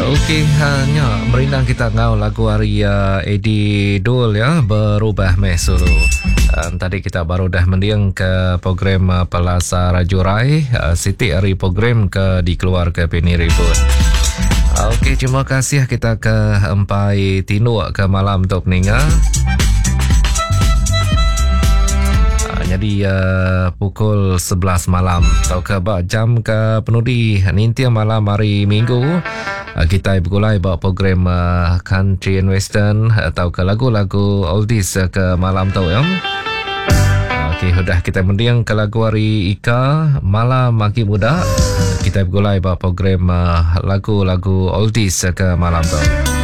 Okey, hanya merindang kita ngau lagu hari Eddie Dul ya, berubah mesulu. Tadi kita baru dah mendiang ke program Palasa Rajurai, Siti hari program ke dikeluar ke Penny Ribut. Okey, terima kasih kita ke Empai Tinu ke malam untuk peninga. Jadi pukul 11 malam atau ke jam ke penudi nintia malam hari Minggu kita bergulai buat program Country and Western atau ke lagu-lagu oldies ke malam tu ya. Okey, sudah kita mendiang ke lagu hari Ika Malam Maki Muda. Kita bergulai buat program lagu-lagu oldies ke malam tu.